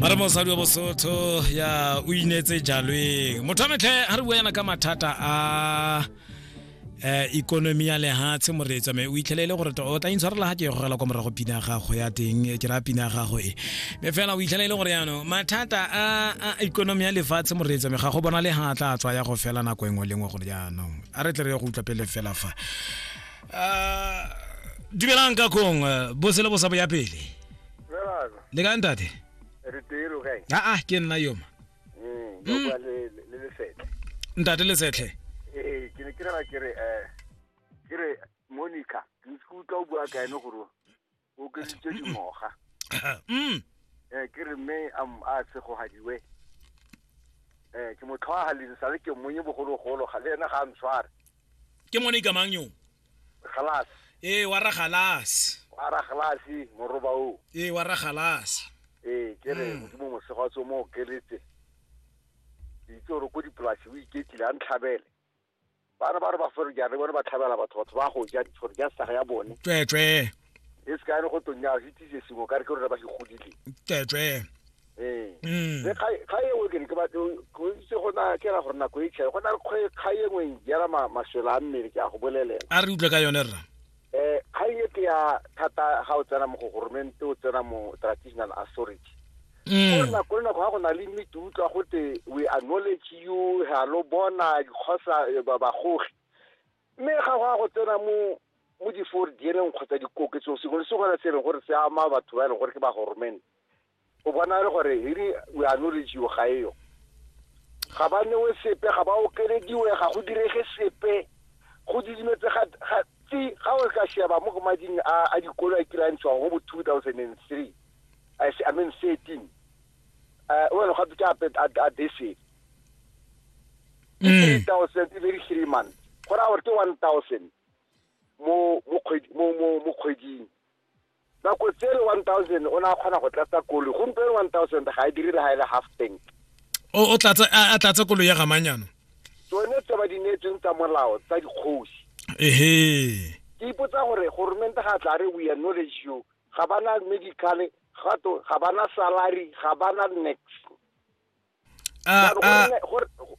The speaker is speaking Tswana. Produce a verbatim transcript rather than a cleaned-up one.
Ara mosadi wa Bosotho ya o inetse jalweng. Mothametlhe ha re buana ka mathata a eh economy ya lehatshe moretsa me o itlhelele gore o tla intshwarela ha ke go gela kwa morago pina ga go ya teng ke ra pina ga go e me fela o itlhelele gore yano mathata a economy ya lefatshe moretsa me ga go bona le ha tla tswa ya go fela nako engwe lengwe gore yana a re tle re go utla pele fela fa ah dumelang ka kong bosela bo sa bo ya pele le ka ntate re tiro gae ah ah ke nna yoma mm go le le setle ntate le setle eh ke ne ke ra ke re eh ke re Monica ke skuta o bua ka ene gore o ke tse di moga mm eh ke re me am a se go hadiwe eh ke mo tlhoa le sa le ke monye bogolo golo ga le ena ga ntshware ke Monica mangyo khalas eh wa ra khalas wa ra khalas mo roba o eh wa ra khalas eh ke re mo mo se go tso mo keletse ditoro go di polasi o iketile a ntlhabele bana ba re ba fore ja re bona ba tlhabela batho batho ba go ja ditoro ja sa ya bone tswetswe e se ka ene go tonya hitise sengwe ka re ke re ba se godile tswetswe eh mm le khai khai o ke ke ba go se gona ke ra gore na go itse go na re khai engwe ya ra maswela a mmele ke a go bolelela a re utlwe ka yone rra eh khai ke ya thata ga o tsena mo go government o tsena mo traditional authority mm na go na go na le mitutla go te we acknowledge you hello bona khosa ba ba gogi me ga go tsena mo mo di for dieneng khotsa dikoketso se go se go na tsere gore se ama batho ba le gore ke ba government o bona le gore hiri we acknowledge you ga eyo ga ba ne we sepe ga ba o kelediwe ga go direge sepe go didimetse ga ga tsi ga o ka sheba mo go mading a dikolo a kirantshwa go bo two thousand three I I mean thirteen uh well go tla pet at this three thousand very three months go ra gore ke one thousand mo mo mo mo kgweding ba go tsere one thousand ona khona go tlatsa kolo go mpe one thousand ga e dire le ha ile half tank o o tlatsa a tlatsa kolo ya gamanyano tsone tsa ba dinetseng tsa molao tsa dikgosi ehe ke ipotsa gore government ga tla re we acknowledge you ga bana medical gato ga bana salary ga bana next a a